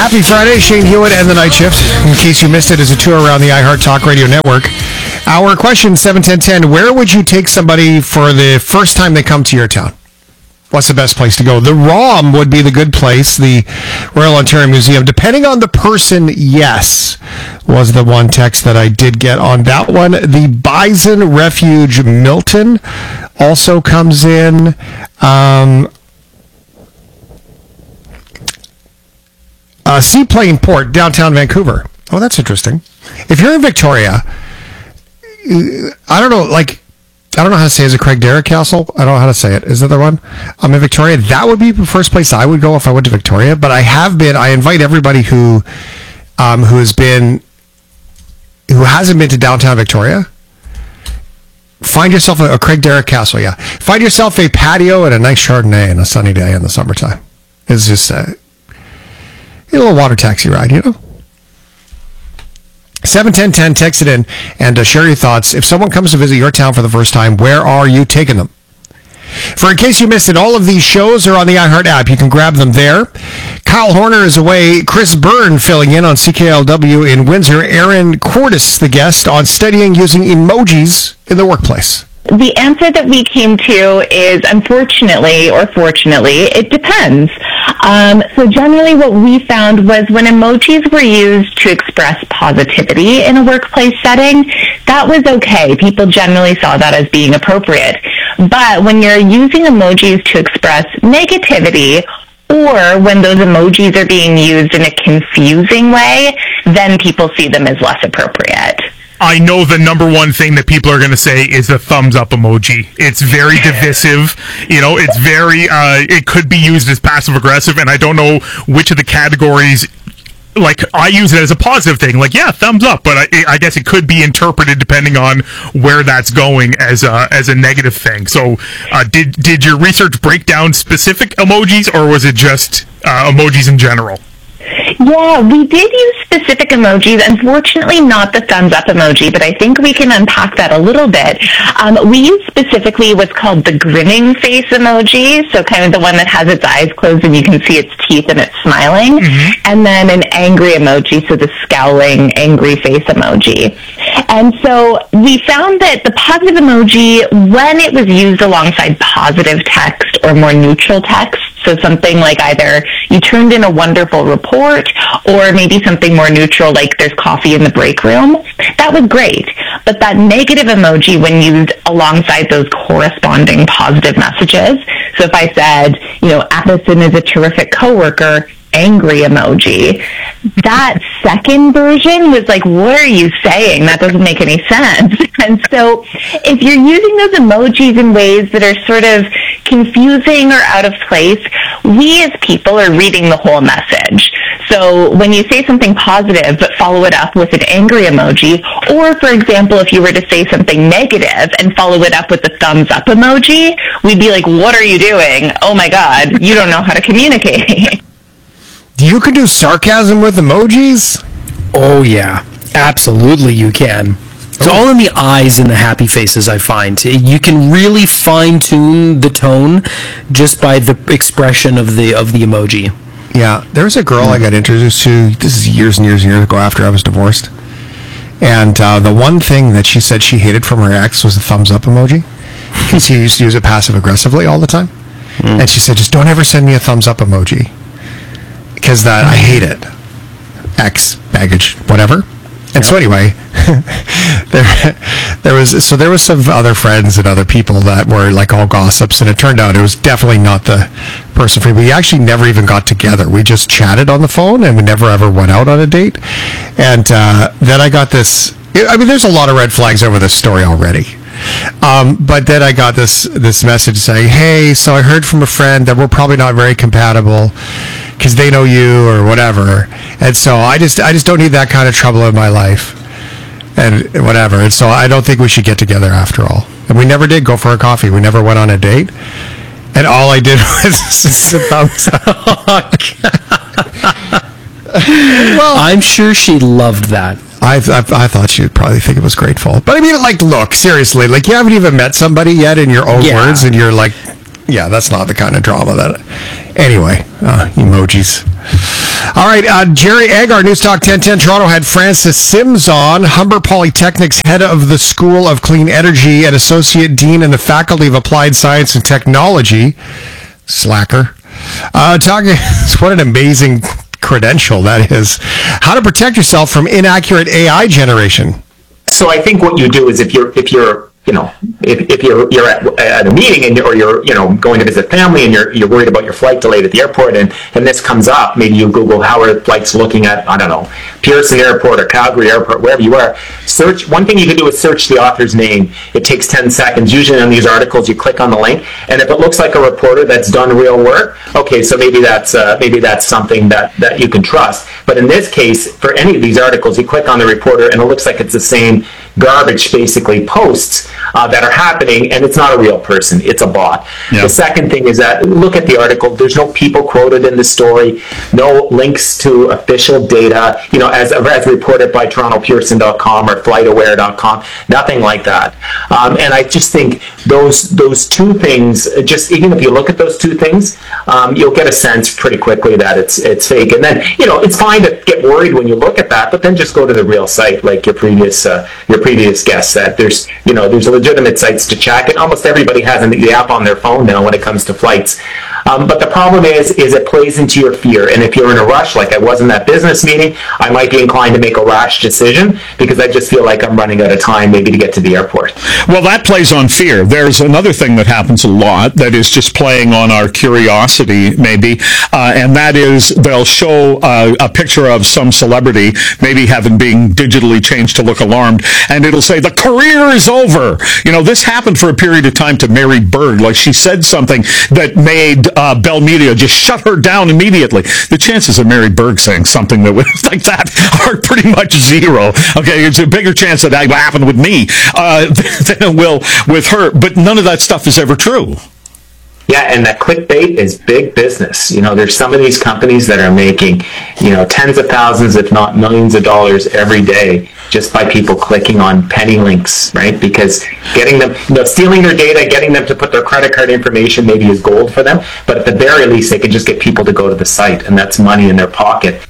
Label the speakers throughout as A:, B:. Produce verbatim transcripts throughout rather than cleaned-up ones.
A: Happy Friday, Shane Hewitt and the Night Shift. In case you missed it, as a tour around the iHeart Talk Radio Network. Our question, seven ten ten, where would you take somebody for the first time they come to your town? What's the best place to go? The ROM would be the good place, the Royal Ontario Museum. Depending on the person, yes, was the one text that I did get on that one. The Bison Refuge Milton also comes in. Um, uh, Seaplane Port, downtown Vancouver. Oh, that's interesting. If you're in Victoria, I don't know, like, I don't know how to say it. Is it Craig Darragh Castle? I don't know how to say it. Is that the one? I'm in Victoria. That would be the first place I would go if I went to Victoria. But I have been, I invite everybody who um, who has been, who hasn't been to downtown Victoria, find yourself a, a Craig Darragh Castle, yeah. Find yourself a patio and a nice Chardonnay on a sunny day in the summertime. It's just a, a little water taxi ride, you know? seven ten ten, text it in and uh, share your thoughts. If someone comes to visit your town for the first time, where are you taking them? For in case you missed it, all of these shows are on the iHeart app. You can grab them there. Kyle Horner is away. Chris Byrne filling in on C K L W in Windsor. Aaron Cordes, the guest, on studying using emojis in the workplace.
B: The answer that we came to is, unfortunately or fortunately, it depends. Um, so generally what we found was when emojis were used to express positivity in a workplace setting, that was okay. People generally saw that as being appropriate. But when you're using emojis to express negativity, or when those emojis are being used in a confusing way, then people see them as less appropriate.
C: I know the number one thing that people are going to say is the thumbs up emoji. It's very divisive. You know, it's very, uh, it could be used as passive aggressive, and I don't know which of the categories, like, I use it as a positive thing. Like, yeah, thumbs up, but I, I guess it could be interpreted depending on where that's going as a, as a negative thing. So, uh, did, did your research break down specific emojis, or was it just uh, emojis in general?
B: Yeah, we did use specific emojis. Unfortunately, not the thumbs up emoji, but I think we can unpack that a little bit. Um, we used specifically what's called the grinning face emoji, so kind of the one that has its eyes closed and you can see its teeth and it's smiling, mm-hmm. and then an angry emoji, so the scowling, angry face emoji. And so we found that the positive emoji, when it was used alongside positive text or more neutral text, so something like either you turned in a wonderful report or maybe something more neutral like there's coffee in the break room, that was great. But that negative emoji when used alongside those corresponding positive messages, so if I said, you know, Addison is a terrific coworker, angry emoji, that second version was like, what are you saying? That doesn't make any sense. And so if you're using those emojis in ways that are sort of confusing or out of place, we as people are reading the whole message. So when you say something positive but follow it up with an angry emoji, or for example, if you were to say something negative and follow it up with a thumbs up emoji, we'd be like, what are you doing? Oh my God, you don't know how to communicate.
A: You can do sarcasm with emojis?
D: Oh, yeah. Absolutely you can. It's all in the eyes and the happy faces, I find. You can really fine-tune the tone just by the expression of the of the emoji.
A: Yeah. There was a girl I got introduced to, this is years and years and years ago after I was divorced. And uh, the one thing that she said she hated from her ex was the thumbs up emoji. Because he used to use it passive-aggressively all the time. Mm. And she said, just don't ever send me a thumbs up emoji. Because that I hate it. X, baggage, whatever. And yep. So anyway, there, there was so there was some other friends and other people that were like all gossips, and it turned out it was definitely not the person for me. We actually never even got together. We just chatted on the phone, and we never ever went out on a date. And uh, then I got this. I mean, there's a lot of red flags over this story already. Um, but then I got this this message saying, hey, so I heard from a friend that we're probably not very compatible because they know you or whatever. And so I just I just don't need that kind of trouble in my life and whatever. And so I don't think we should get together after all. And we never did go for a coffee. We never went on a date. And all I did was just a thumbs up.
D: Well, I'm sure she loved that.
A: I, I I thought she'd probably think it was grateful. But I mean, like, look, seriously, like, you haven't even met somebody yet in your own yeah. words, and you're like, yeah, that's not the kind of drama that... Anyway, uh, emojis. All right, uh, Jerry Agar, News Talk ten ten Toronto, had Francis Sims on, Humber Polytechnic's head of the School of Clean Energy and Associate Dean in the Faculty of Applied Science and Technology. Slacker. Uh, talking, what an amazing credential that is. How to protect yourself from inaccurate A I generation.
E: So I think what you do is if you're, if you're, you know, if, if you're you're at, at a meeting and you're, or you're you know going to visit family and you're you're worried about your flight delayed at the airport and, and this comes up, maybe you Google how are flights looking at, I don't know, Pearson Airport or Calgary Airport, wherever you are. Search. One thing you can do is search the author's name. It takes ten seconds. Usually on these articles, you click on the link, and if it looks like a reporter that's done real work, okay, so maybe that's uh, maybe that's something that that you can trust. But in this case, for any of these articles, you click on the reporter, and it looks like it's the same garbage, basically, posts uh, that are happening, and it's not a real person, it's a bot. Yeah. The second thing is that look at the article, there's no people quoted in the story, no links to official data, you know, as, as reported by Toronto Pearson dot com or flight aware dot com, nothing like that. Um, and I just think those those two things, just even if you look at those two things, um, you'll get a sense pretty quickly that it's it's fake. And then, you know, it's fine to get worried when you look at that, but then just go to the real site, like your previous uh, your previous guest said. There's, you know, there's legitimate sites to check, and almost everybody has the app on their phone now when it comes to flights. Um, but the problem is, is it plays into your fear. And if you're in a rush, like I was in that business meeting, I might be inclined to make a rash decision because I just feel like I'm running out of time maybe to get to the airport.
F: Well, that plays on fear. There's another thing that happens a lot that is just playing on our curiosity, maybe, uh, and that is they'll show uh, a picture of some celebrity, maybe having been digitally changed to look alarmed, and it'll say, the career is over. You know, this happened for a period of time to Mary Berg. Like, she said something that made uh, Bell Media just shut her down immediately. The chances of Mary Berg saying something that was like that are pretty much zero. Okay, it's a bigger chance that that happened with me uh, than it will with her. But none of that stuff is ever true.
E: Yeah, and that clickbait is big business. You know, there's some of these companies that are making, you know, tens of thousands, if not millions of dollars every day just by people clicking on penny links, right? Because getting them, you know, stealing their data, getting them to put their credit card information maybe is gold for them, but at the very least, they can just get people to go to the site, and that's money in their pocket.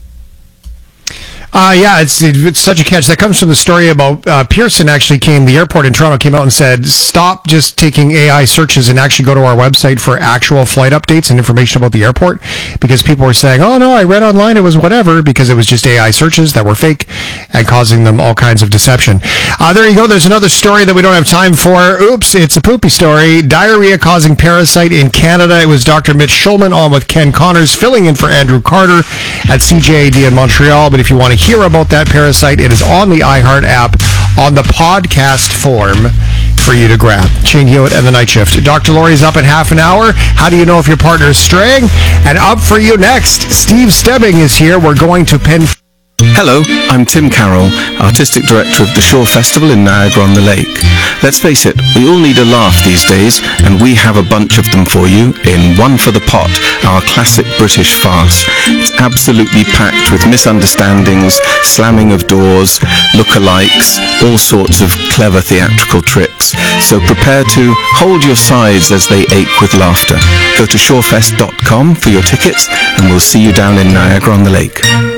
A: Uh, yeah, it's it's such a catch. That comes from the story about uh, Pearson actually came, the airport in Toronto came out and said, stop just taking A I searches and actually go to our website for actual flight updates and information about the airport, because people were saying, oh no, I read online it was whatever, because it was just A I searches that were fake and causing them all kinds of deception. Uh, there you go. There's another story that we don't have time for. Oops, it's a poopy story. Diarrhea causing parasite in Canada. It was Doctor Mitch Schulman on with Ken Connors, filling in for Andrew Carter at C J A D in Montreal. But if you want to hear about that parasite, it is on the iHeart app on the podcast form for you to grab. Shane Hewitt and the Night Shift. Doctor Laurie's up in half an hour. How do you know if your partner is straying? And up for you next, Steve Stebbing is here. We're going to Penn.
G: Hello, I'm Tim Carroll, Artistic Director of the Shore Festival in Niagara-on-the-Lake. Let's face it, we all need a laugh these days, and we have a bunch of them for you in One for the Pot, our classic British farce. It's absolutely packed with misunderstandings, slamming of doors, look-alikes, all sorts of clever theatrical tricks. So prepare to hold your sides as they ache with laughter. Go to shorefest dot com for your tickets, and we'll see you down in Niagara-on-the-Lake.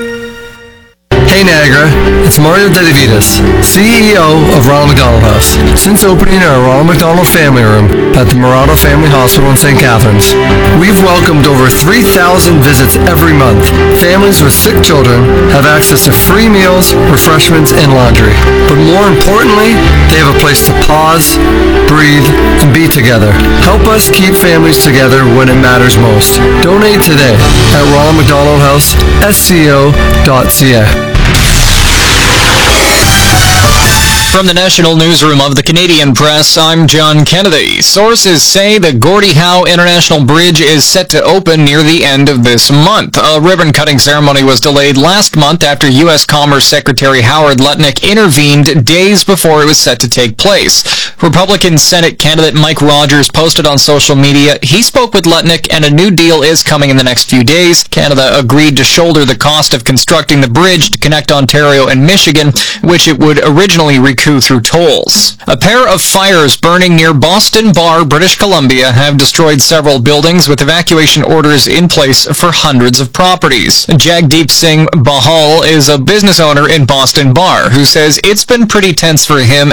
H: Hey Niagara, it's Mario Dedivitas, C E O of Ronald McDonald House. Since opening our Ronald McDonald Family Room at the Murado Family Hospital in Saint Catharines, we've welcomed over three thousand visits every month. Families with sick children have access to free meals, refreshments, and laundry. But more importantly, they have a place to pause, breathe, and be together. Help us keep families together when it matters most. Donate today at Ronald McDonald House, S C O dot C A.
I: From the National Newsroom of the Canadian Press, I'm John Kennedy. Sources say the Gordie Howe International Bridge is set to open near the end of this month. A ribbon-cutting ceremony was delayed last month after U S Commerce Secretary Howard Lutnick intervened days before it was set to take place. Republican Senate candidate Mike Rogers posted on social media he spoke with Lutnick and a new deal is coming in the next few days. Canada agreed to shoulder the cost of constructing the bridge to connect Ontario and Michigan, which it would originally recoup coup through tolls. A pair of fires burning near Boston Bar, British Columbia, have destroyed several buildings with evacuation orders in place for hundreds of properties. Jagdeep Singh Bahal is a business owner in Boston Bar who says it's been pretty tense for him